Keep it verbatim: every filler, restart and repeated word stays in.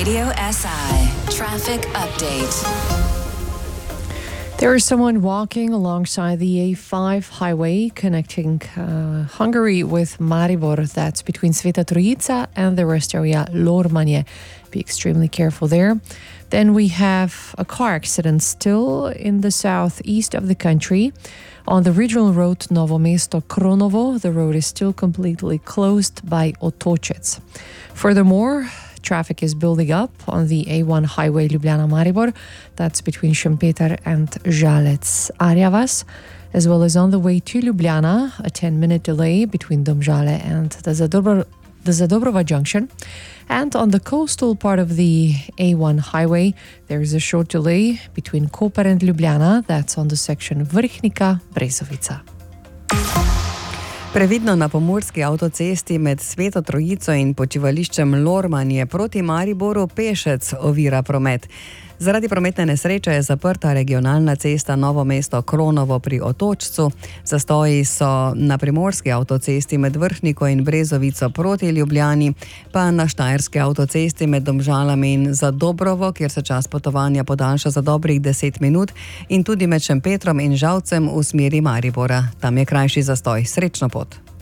Radio S I Traffic Update. There is someone walking alongside the A five highway connecting uh, Hungary with Maribor. That's between Sveta Trojica and the rest area Lormanje. Be extremely careful there. Then we have a car accident still in the southeast of the country. On the regional road Novo Mesto-Kronovo, the road is still completely closed by Otočec. Furthermore, traffic is building up on the A one highway Ljubljana-Maribor. That's between Šempeter and Žalec-Arjavas, as well as on the way to Ljubljana, a ten-minute delay between Domžale and the, Zadobro, the Zadobrova junction. And on the coastal part of the A one highway, there is a short delay between Koper and Ljubljana. That's on the section Vrhnika-Brezovica. Previdno na pomurski avtocesti med Sveto Trojico in počivališčem Lormanje proti Mariboru pešec ovira promet. Zaradi prometne nesreče je zaprta regionalna cesta Novo Mesto-Kronovo pri Otočcu. Zastoji so na primorski avtocesti med Vrhniko in Brezovico proti Ljubljani, pa na štajerski avtocesti med Domžalami in Zadobrovo, kjer se čas potovanja podaljša za dobrih deset minut, in tudi med Šempetrom in Žalcem v smeri Maribora. Tam je krajši zastoj. Srečno pot.